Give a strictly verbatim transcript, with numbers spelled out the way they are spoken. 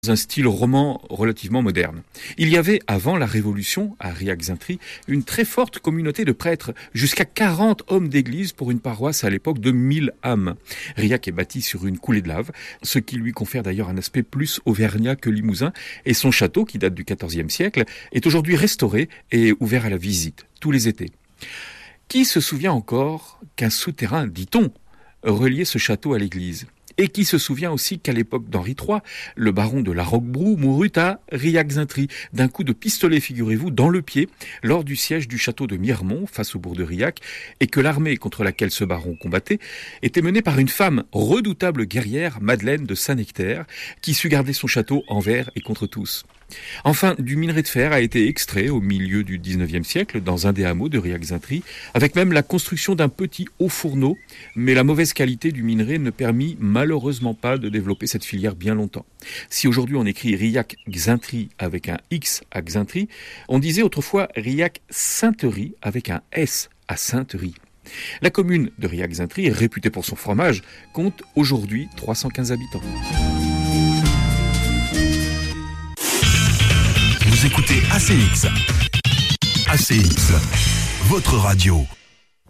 un style roman relativement moderne. Il y avait, avant la Révolution, à Riac-Zintry, une très forte communauté de prêtres, jusqu'à quarante hommes d'église pour une paroisse à l'époque de mille âmes. Riac est bâti sur une coulée de lave, ce qui lui confère d'ailleurs un aspect plus auvergnat que limousin, et son château, qui date du quatorzième siècle, est aujourd'hui restauré et ouvert à la visite, tous les étés. Qui se souvient encore qu'un souterrain, dit-on, reliait ce château à l'église ? Et qui se souvient aussi qu'à l'époque d'Henri trois, le baron de la Roquebrou mourut à Riac-Zintry, d'un coup de pistolet, figurez-vous, dans le pied, lors du siège du château de Miremont, face au bourg de Riac, et que l'armée contre laquelle ce baron combattait était menée par une femme redoutable guerrière, Madeleine de Saint-Nectaire, qui sut garder son château envers et contre tous. Enfin, du minerai de fer a été extrait au milieu du dix-neuvième siècle dans un des hameaux de Riac-Zintry, avec même la construction d'un petit haut fourneau, mais la mauvaise qualité du minerai ne permit malheureusement pas de développer cette filière bien longtemps. Si aujourd'hui on écrit Riac-Zintry avec un X à Xintry, on disait autrefois Riac-Saintery avec un S à Saintery. La commune de Riac-Zintry, réputée pour son fromage, compte aujourd'hui trois cent quinze habitants. Vous écoutez A C X. A C X, votre radio.